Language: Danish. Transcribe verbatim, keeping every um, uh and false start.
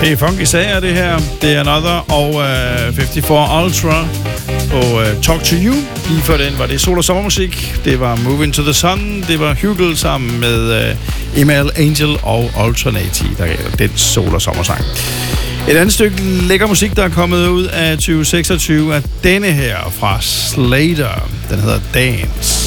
Det er funky sager, det her. Det er Another og uh, femoghalvfjerds Ultra på uh, Talk to You. Lige før den var det sol- og sommermusik. Det var Moving to the Sun. Det var Hugel sammen med uh, Email Angel og Alternati, der gav den sol- og sommersang. Et andet stykke lækker musik, der er kommet ud af tyve seksogtyve, er denne her fra Slater. Den hedder Dance.